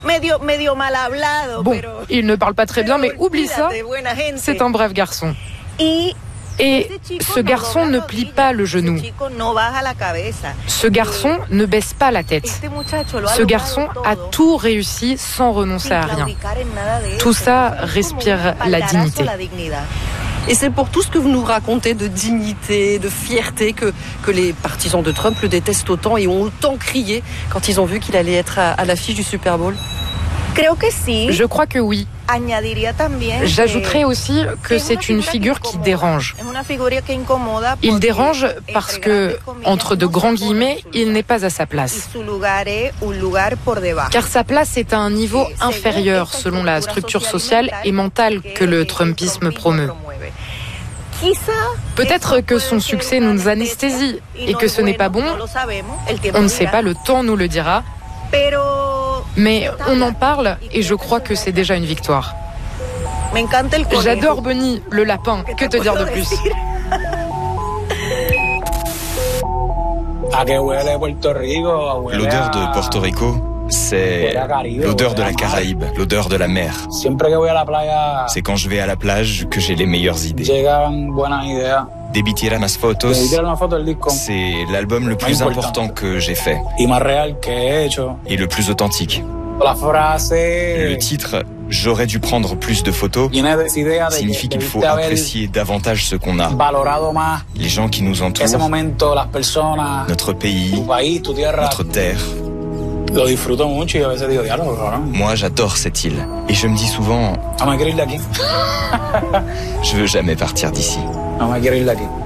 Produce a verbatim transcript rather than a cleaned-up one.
Bon, il ne parle pas très bien, mais oublie ça, c'est un bref garçon. Et ce garçon ne plie pas le genou. Ce garçon ne baisse pas la tête. Ce garçon a tout réussi sans renoncer à rien. Tout ça respire la dignité. Et c'est pour tout ce que vous nous racontez de dignité, de fierté, que, que les partisans de Trump le détestent autant et ont autant crié quand ils ont vu qu'il allait être à, à l'affiche du Super Bowl. Je crois que oui. J'ajouterais aussi que c'est une figure qui dérange. Il dérange parce que, entre de grands guillemets, il n'est pas à sa place. Car sa place est à un niveau inférieur selon la structure sociale et mentale que le Trumpisme promeut. Peut-être que son succès nous anesthésie et que ce n'est pas bon. On ne sait pas, le temps nous le dira. Mais on en parle et je crois que c'est déjà une victoire. J'adore Bonnie, le lapin. Que te dire de plus? L'odeur de Porto Rico, c'est l'odeur de la Caraïbe, l'odeur de la mer. C'est quand je vais à la plage que j'ai les meilleures idées. Debitiera Mas Fotos, c'est l'album le plus important que j'ai fait et le plus authentique. Le titre « J'aurais dû prendre plus de photos » signifie qu'il faut apprécier davantage ce qu'on a. Les gens qui nous entourent, notre pays, notre terre. Moi, j'adore cette île. Et je me dis souvent, je veux jamais partir d'ici.